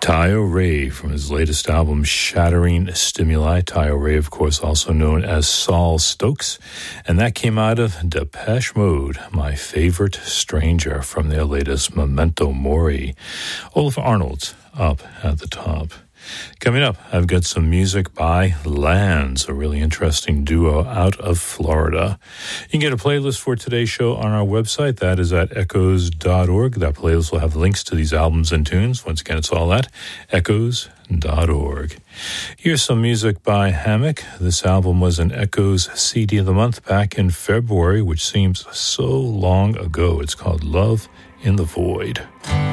Tayo Ray from his latest album, Shattering Stimuli. Tayo Ray, of course, also known as Saul Stokes. And that came out of Depeche Mode, My Favorite Stranger, from their latest Memento Mori. Olaf Arnold up at the top. Coming up, I've got some music by Lands, a really interesting duo out of Florida. You can get a playlist for today's show on our website. That is at echoes.org. That playlist will have links to these albums and tunes. Once again, it's all at echoes.org. Here's some music by Hammock. This album was an Echoes CD of the Month back in February, which seems so long ago. It's called Love in the Void.